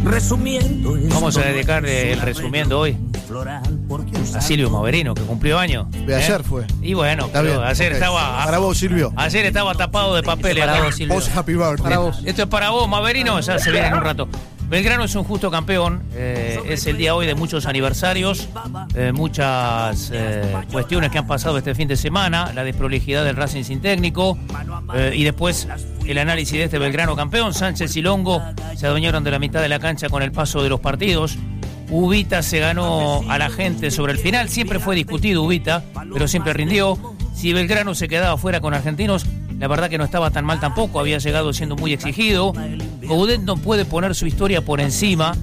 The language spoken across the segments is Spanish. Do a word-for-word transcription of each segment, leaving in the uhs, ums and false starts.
Resumiendo, vamos a dedicar el resumiendo hoy a Silvio Maverino, que cumplió años. De ¿eh? ayer fue. Y bueno, Está pero bien, ayer okay. estaba. Para vos, Silvio. Ayer estaba tapado de papeles. Para acá. vos, Silvio. Vos, happy birthday. Para vos. Esto es para vos, Maverino, ya se viene en un rato. Belgrano es un justo campeón, eh, es el día hoy de muchos aniversarios, eh, muchas eh, cuestiones que han pasado este fin de semana, la desprolijidad del Racing sin técnico, eh, y después el análisis de este Belgrano campeón. Sánchez y Longo se adueñaron de la mitad de la cancha con el paso de los partidos. Ubita se ganó a la gente sobre el final, siempre fue discutido Ubita, pero siempre rindió. Si Belgrano se quedaba fuera con Argentinos, la verdad que no estaba tan mal tampoco, había llegado siendo muy exigido. Coudet no puede poner su historia por encima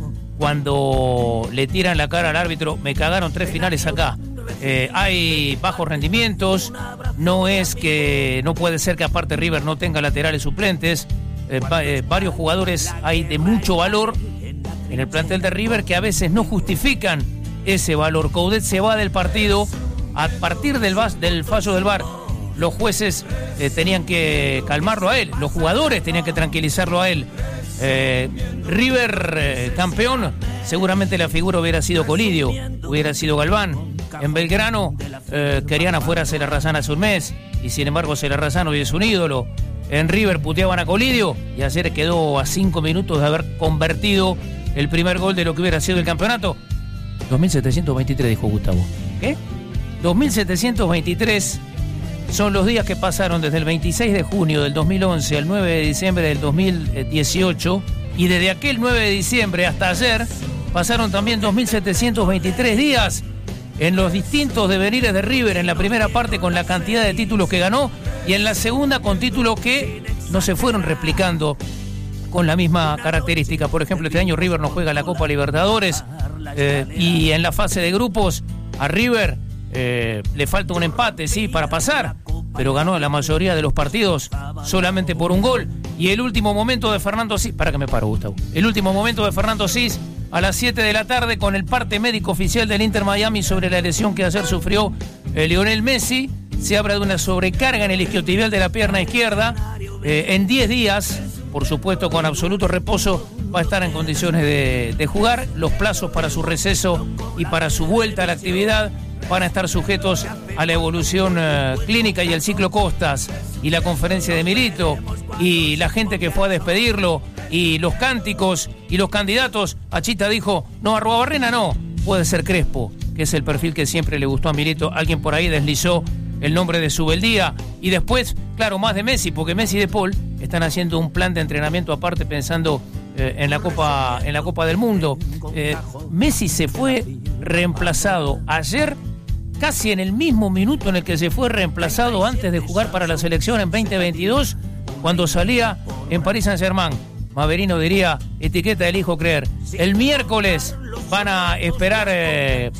cuando le tiran la cara al árbitro. Me cagaron tres finales acá. Eh, hay bajos rendimientos, no es que no puede ser que aparte River no tenga laterales suplentes. Eh, va, eh, varios jugadores hay de mucho valor en el plantel de River que a veces no justifican ese valor. Coudet se va del partido a partir del, del fallo del V A R. Los jueces eh, tenían que calmarlo a él, los jugadores tenían que tranquilizarlo a él. Eh, River eh, campeón, seguramente la figura hubiera sido Colidio, hubiera sido Galván. En Belgrano eh, querían afuera a Celarrazán hace un mes y sin embargo Celarrazán hoy es un ídolo. En River puteaban a Colidio y ayer quedó a cinco minutos de haber convertido el primer gol de lo que hubiera sido el campeonato. dos mil setecientos veintitrés, dijo Gustavo. ¿Qué? dos mil setecientos veintitrés son los días que pasaron desde el veintiséis de junio del dos mil once al nueve de diciembre del dos mil dieciocho, y desde aquel nueve de diciembre hasta ayer pasaron también dos mil setecientos veintitrés días en los distintos devenires de River, en la primera parte con la cantidad de títulos que ganó y en la segunda con títulos que no se fueron replicando con la misma característica. Por ejemplo, este año River no juega la Copa Libertadores eh, y en la fase de grupos a River Eh, le falta un empate, sí, para pasar, pero ganó la mayoría de los partidos solamente por un gol. Y el último momento de Fernando Cis, para que me paro, Gustavo, el último momento de Fernando Cis a las siete de la tarde con el parte médico oficial del Inter Miami sobre la lesión que ayer sufrió eh, Lionel Messi. Se habla de una sobrecarga en el isquiotibial de la pierna izquierda. Eh, en diez días, por supuesto con absoluto reposo, va a estar en condiciones de, de jugar. Los plazos para su receso y para su vuelta a la actividad van a estar sujetos a la evolución uh, clínica y el ciclo Costas y la conferencia de Milito y la gente que fue a despedirlo y los cánticos y los candidatos. Achita dijo, no, Arruabarrena no, puede ser Crespo, que es el perfil que siempre le gustó a Milito. Alguien por ahí deslizó el nombre de Subeldía y después, claro, más de Messi, porque Messi y De Paul están haciendo un plan de entrenamiento aparte pensando eh, en la Copa en la Copa del Mundo. Eh, Messi se fue reemplazado ayer casi en el mismo minuto en el que se fue reemplazado antes de jugar para la selección en veinte veintidós, cuando salía en Paris Saint-Germain. Maverino diría, etiqueta del hijo creer. El miércoles van a esperar eh,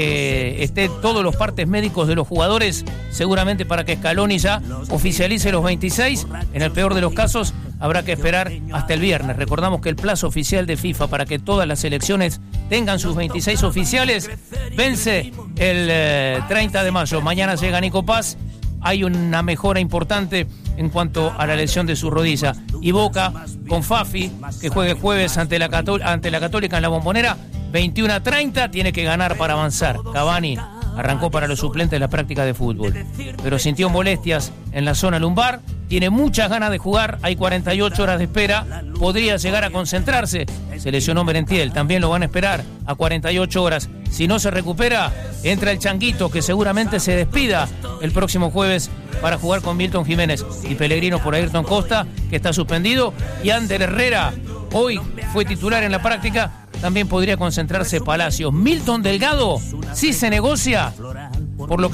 que estén todos los partes médicos de los jugadores, seguramente para que Scaloni ya oficialice los veintiséis. En el peor de los casos, habrá que esperar hasta el viernes. Recordamos que el plazo oficial de FIFA para que todas las selecciones tengan sus veintiséis oficiales vence el eh, treinta de mayo. Mañana llega Nico Paz. Hay una mejora importante en cuanto a la lesión de su rodilla. Y Boca con Fafi, que juegue jueves ante la, Cató- ante la Católica en la Bombonera, veintiuno a treinta, tiene que ganar para avanzar. Cavani arrancó para los suplentes la práctica de fútbol, pero sintió molestias en la zona lumbar, tiene muchas ganas de jugar, hay cuarenta y ocho horas de espera, podría llegar a concentrarse. Se lesionó Merentiel, también lo van a esperar a cuarenta y ocho horas. Si no se recupera, entra el Changuito, que seguramente se despida el próximo jueves para jugar con Milton Jiménez. Y Pellegrino por Ayrton Costa, que está suspendido, y Ander Herrera, hoy fue titular en la práctica, también podría concentrarse Palacios. Milton Delgado, sí se negocia, por lo que